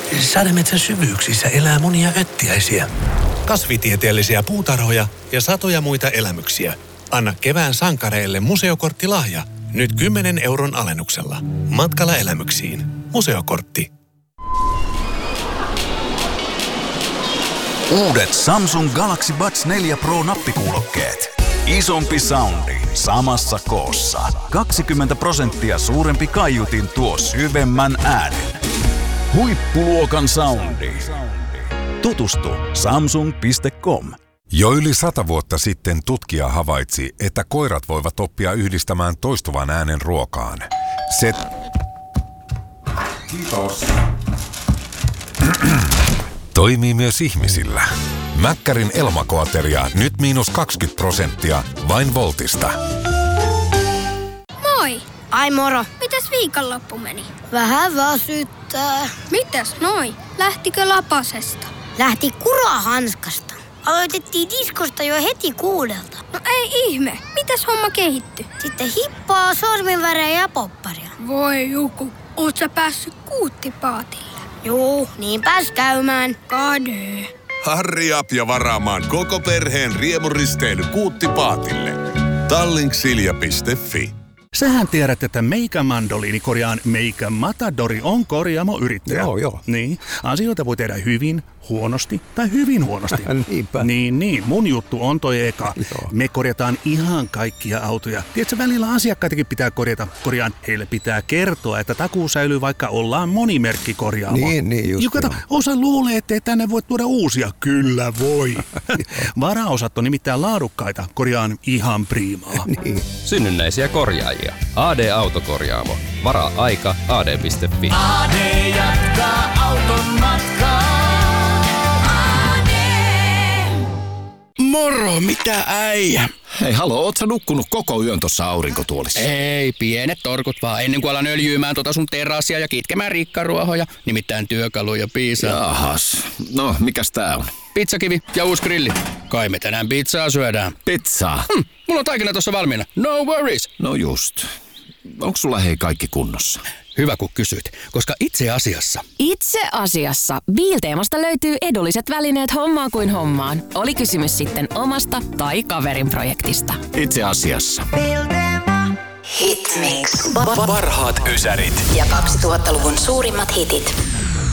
Sademetsän syvyyksissä elää monia öttiäisiä, kasvitieteellisiä puutarhoja ja satoja muita elämyksiä. Anna kevään sankareille museokorttilahja nyt 10 euron alennuksella. Matkalla elämyksiin. Museokortti. Uudet Samsung Galaxy Buds 4 Pro nappikuulokkeet. Isompi soundi samassa koossa. 20% suurempi kaiutin tuo syvemmän äänen. Huippuluokan soundi. Tutustu samsung.com. Jo yli 100 vuotta sitten tutkija havaitsi, että koirat voivat oppia yhdistämään toistuvan äänen ruokaan. Kiitos. Toimii myös ihmisillä. Mäkkärin Elmakoateria nyt -20% vain Voltista. Moi! Ai moro. Mitäs viikonloppu meni? Vähän väsyttää. Mitäs noi? Lähtikö lapasesta? Lähti kurahanskasta. Aloitettiin diskosta jo heti 6. No ei ihme. Mitäs homma kehittyi? Sitten hippaa, sorminvärejä ja popparia. Voi Juku, oot sä päässyt kuuttipaatille? Juu, niin pääs käymään. Kade. Hurry up ja varaamaan koko perheen riemuristely Kuuttipaatille. Tallinksilja.fi. Sähän tiedät, että Meikä Mandoliini Meikä Matadori on korjaamoyrittäjä. Joo. Niin, asioita voi tehdä hyvin, huonosti tai hyvin huonosti. Niinpä. Niin, mun juttu on toi eka. Joo. Me korjataan ihan kaikkia autoja. Tiedätkö, välillä asiakkaitakin pitää korjata. Heille pitää kertoa, että takuu säilyy, vaikka ollaan monimerkkikorjaamo. Niin just. Kato, osa luulee, ettei tänne voi tuoda uusia. Kyllä voi. Varaosat on nimittäin laadukkaita. Korjaan ihan priimaa. Niin. Synnynnäisiä korjaajia. AD Autokorjaamo. Varaa aika ad.fi. AD jatkaa auton matkaa. Moro, mitä äijä? Hei, halo, oot sä nukkunut koko yön tossa aurinkotuolissa? Ei, pienet torkut vaan, ennen kuin alan öljyymään sun terassia ja kitkemään rikkaruohoja, nimittäin työkaluja piisaa. Jahas, no mikäs tää on? Pizzakivi ja uusi grilli. Kai me tänään pizzaa syödään. Pizzaa? Mulla on taikina tossa valmiina. No worries. No just. Onko sulla hei kaikki kunnossa? Hyvä kun kysyt, koska itse asiassa Biilteemasta löytyy edulliset välineet hommaan kuin hommaan. Oli kysymys sitten omasta tai kaverin projektista. Itse asiassa. Hitmix. Parhaat ysärit. Ja 2000-luvun suurimmat hitit.